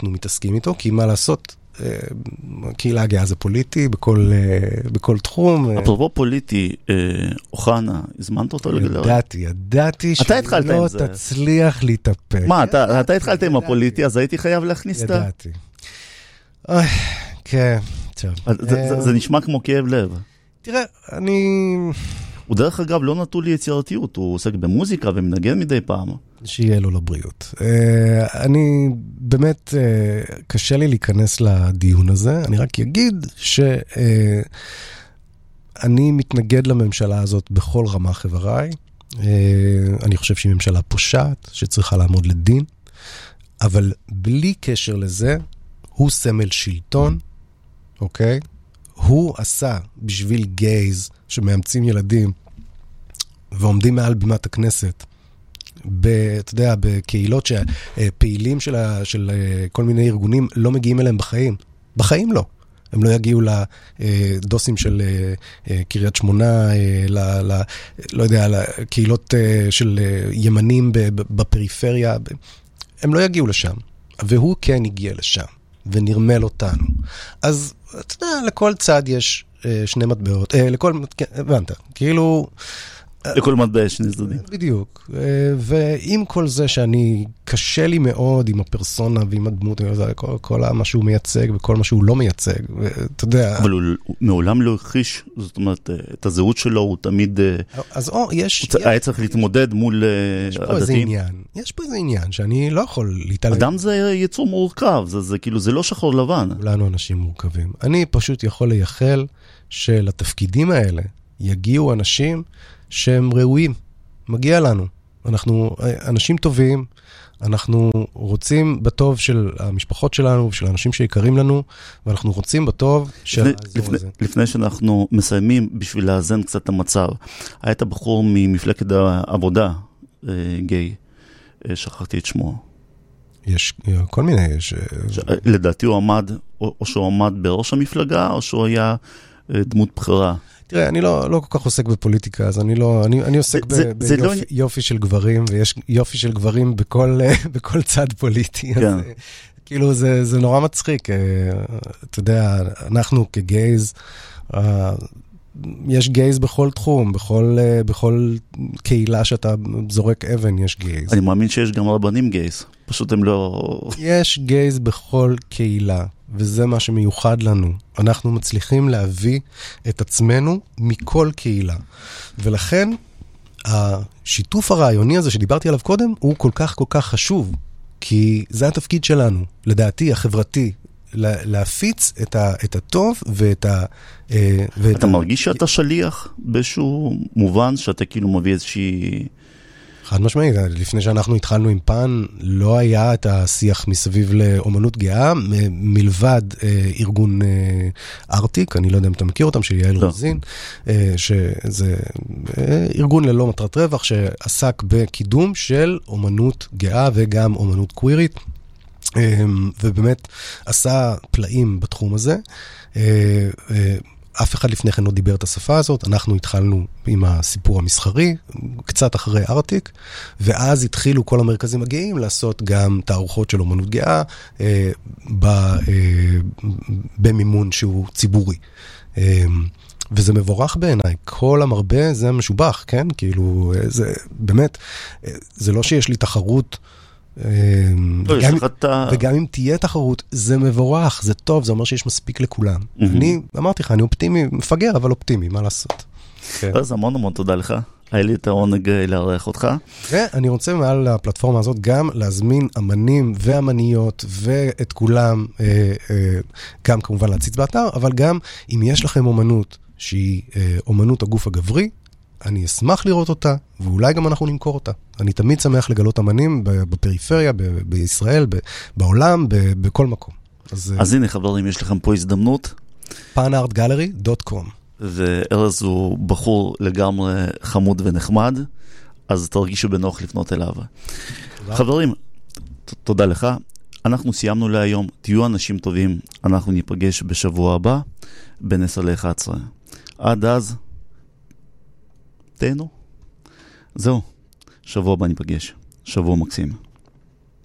אנחנו מתעסקים איתו, כי מה לעשות, קהילה הגאה זה פוליטי, בכל תחום. אפרופו פוליטי, אוחנה, הזמנת אותו לגלר? ידעתי שלא תצליח להתאפק. מה, אתה התחלת עם הפוליטי, אז הייתי חייב להכניס את ה... ידעתי. כן, טוב. זה נשמע כמו כאב לב. תראה, אני... הוא דרך אגב לא נטול יצירתיות, הוא עוסק במוזיקה ומנגן מדי פעם. שיהיה לו לבריאות. אני באמת, קשה לי להיכנס לדיון הזה, אני רק אגיד שאני מתנגד לממשלה הזאת בכל רמה חבריי, אני חושב שהיא ממשלה פושעת, שצריכה לעמוד לדין, אבל בלי קשר לזה, הוא סמל שלטון, אוקיי? הוא עשה בשביל גייז שמאמצים ילדים ועומדים מעל בימת הכנסת, אתה יודע, בקהילות שפעילים של כל מיני ארגונים לא מגיעים אליהם בחיים. בחיים לא. הם לא יגיעו לדוסים של קריית שמונה, לא יודע, לקהילות של ימנים בפריפריה. הם לא יגיעו לשם. והוא כן הגיע לשם, ונרמל אותנו. אז, אתה יודע, לכל צד יש שני מטבעות. הבנת, כאילו... לכל מטבע יש שני צדדים. בדיוק. ועם כל זה שאני קשה לי מאוד עם הפרסונה ועם הדמות, כל מה שהוא מייצג וכל מה שהוא לא מייצג, אתה יודע... אבל הוא מעולם לא הכחיש, זאת אומרת, את הזהות שלו, הוא תמיד... אז יש... היה צריך להתמודד מול הדתיים. יש פה איזה עניין שאני לא יכול להתעלם. אדם זה יצור מורכב, זה כאילו, זה לא שחור לבן. כולנו אנשים מורכבים. אני פשוט יכול לייחל שלתפקידים האלה יגיעו אנשים שהם ראויים, מגיע לנו. אנחנו אנשים טובים, אנחנו רוצים בטוב של המשפחות שלנו, של האנשים שיקרים לנו, ואנחנו רוצים בטוב של האזור הזה. לפני שאנחנו מסיימים, בשביל לאזן קצת המצב, היית בחור ממפלגת העבודה, גיי, שכחתי את שמו. יש כל מיני... לדעתי הוא עמד, או שהוא עמד בראש המפלגה, או שהוא היה דמות בחירה. תראה, אני לא כל כך עוסק בפוליטיקה, אז אני עוסק ביופי של גברים, ויש יופי של גברים בכל צד פוליטי. אז, כאילו, זה נורא מצחיק. אתה יודע, אנחנו כגייז, יש גייז בכל תחום, בכל קהילה שאתה זורק אבן, יש גייז. אני מאמין שיש גם רבנים גייז. פשוט הם לא... יש גייז בכל קהילה. וזה מה שמיוחד לנו. אנחנו מצליחים להביא את עצמנו מכל קהילה. ולכן, השיתוף הרעיוני הזה שדיברתי עליו קודם, הוא כל כך כל כך חשוב. כי זה התפקיד שלנו, לדעתי, החברתי, להפיץ את הטוב ואת ה... אתה מרגיש שאתה שליח באיזשהו מובן, שאתה כאילו מביא איזושהי... חד משמעית, לפני שאנחנו התחלנו עם פן, לא היה את השיח מסביב לאומנות גאה, מלבד ארגון ארטיק, אני לא יודע אם אתה מכיר אותם, של יעל רוזין, שזה ארגון ללא מטרת רווח, שעסק בקידום של אומנות גאה וגם אומנות קווירית, ובאמת עשה פלאים בתחום הזה. אף אחד לפני כן לא דיבר את השפה הזאת, אנחנו התחלנו עם הסיפור המסחרי, קצת אחרי ארטיק, ואז התחילו כל המרכזים הגאים לעשות גם תערוכות של אומנות גאה, במימון שהוא ציבורי. וזה מבורך בעיניי, כל המרבה זה משובח, כן? כאילו, זה באמת, זה לא שיש לי תחרות, וגם אם תהיה תחרות, זה מבורך, זה טוב, זה אומר שיש מספיק לכולם. אני אמרתי לך, אני אופטימי, מפגר, אבל אופטימי, מה לעשות? אז המון תודה לך, היה לי את העונג לארח אותך. ואני רוצה מעל הפלטפורמה הזאת גם להזמין אמנים ואמניות ואת כולם, גם כמובן להציץ באתר, אבל גם אם יש לכם אומנות שהיא אומנות הגוף הגברי, אני אשמח לראות אותה, ואולי גם אנחנו נמכור אותה. אני תמיד שמח לגלות אמנים בפריפריה, בישראל, בעולם, בכל מקום. אז הנה חברים, יש לכם פה הזדמנות. panartgallery.com וארז הוא בחור לגמרי חמוד ונחמד, אז תרגישו בנוח לפנות אליו. חברים, תודה לך. אנחנו סיימנו להיום. תהיו אנשים טובים. אנחנו ניפגש בשבוע הבא, בין 10-11. עד אז, תהנו. זהו, שבוע הבא ניפגש. שבוע מקסים.